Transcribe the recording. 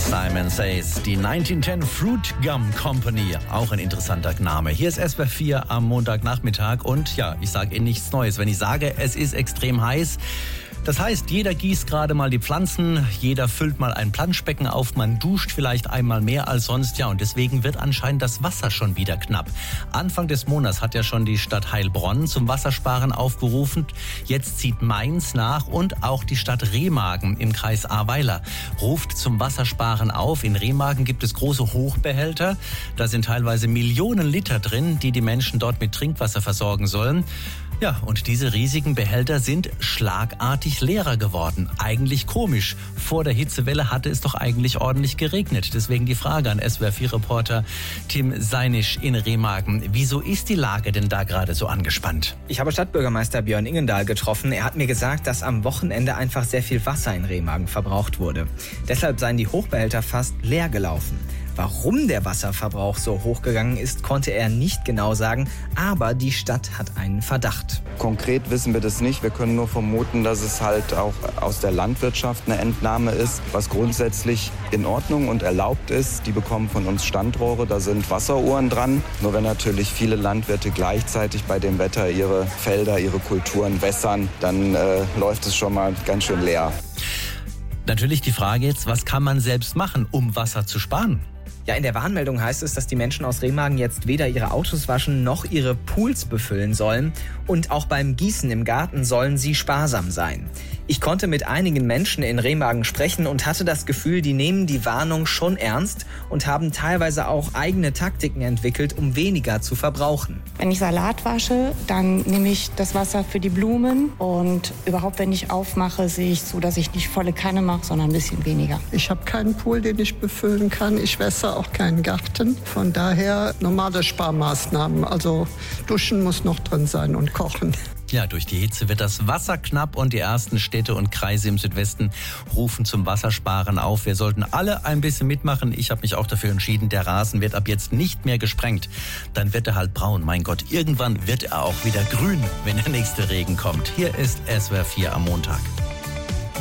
Simon Says, die 1910 Fruit Gum Company, auch ein interessanter Name. Hier ist SWR 4 am Montagnachmittag und ja, ich sage Ihnen nichts Neues, wenn ich sage, es ist extrem heiß. Das heißt, jeder gießt gerade mal die Pflanzen, jeder füllt mal ein Planschbecken auf, man duscht vielleicht einmal mehr als sonst. Ja, und deswegen wird anscheinend das Wasser schon wieder knapp. Anfang des Monats hat ja schon die Stadt Heilbronn zum Wassersparen aufgerufen. Jetzt zieht Mainz nach und auch die Stadt Remagen im Kreis Ahrweiler ruft zum Wassersparen auf. In Remagen gibt es große Hochbehälter. Da sind teilweise Millionen Liter drin, die die Menschen dort mit Trinkwasser versorgen sollen. Ja, und diese riesigen Behälter sind schlagartig leerer geworden. Eigentlich komisch. Vor der Hitzewelle hatte es doch eigentlich ordentlich geregnet. Deswegen die Frage an SWR4-Reporter Tim Seinisch in Remagen. Wieso ist die Lage denn da gerade so angespannt? Ich habe Stadtbürgermeister Björn Ingendahl getroffen. Er hat mir gesagt, dass am Wochenende einfach sehr viel Wasser in Remagen verbraucht wurde. Deshalb seien die Hochbehälter fast leer gelaufen. Warum der Wasserverbrauch so hochgegangen ist, konnte er nicht genau sagen, aber die Stadt hat einen Verdacht. Konkret wissen wir das nicht. Wir können nur vermuten, dass es halt auch aus der Landwirtschaft eine Entnahme ist, was grundsätzlich in Ordnung und erlaubt ist. Die bekommen von uns Standrohre, da sind Wasseruhren dran. Nur wenn natürlich viele Landwirte gleichzeitig bei dem Wetter ihre Felder, ihre Kulturen wässern, dann läuft es schon mal ganz schön leer. Natürlich die Frage jetzt, was kann man selbst machen, um Wasser zu sparen? Ja, in der Warnmeldung heißt es, dass die Menschen aus Remagen jetzt weder ihre Autos waschen noch ihre Pools befüllen sollen. Und auch beim Gießen im Garten sollen sie sparsam sein. Ich konnte mit einigen Menschen in Remagen sprechen und hatte das Gefühl, die nehmen die Warnung schon ernst und haben teilweise auch eigene Taktiken entwickelt, um weniger zu verbrauchen. Wenn ich Salat wasche, dann nehme ich das Wasser für die Blumen und überhaupt, wenn ich aufmache, sehe ich zu, dass ich nicht volle Kanne mache, sondern ein bisschen weniger. Ich habe keinen Pool, den ich befüllen kann. Ich wässere auch keinen Garten. Von daher normale Sparmaßnahmen. Also duschen muss noch drin sein und kochen. Ja, durch die Hitze wird das Wasser knapp und die ersten Städte und Kreise im Südwesten rufen zum Wassersparen auf. Wir sollten alle ein bisschen mitmachen. Ich habe mich auch dafür entschieden, der Rasen wird ab jetzt nicht mehr gesprengt. Dann wird er halt braun. Mein Gott, irgendwann wird er auch wieder grün, wenn der nächste Regen kommt. Hier ist SWR 4 am Montag.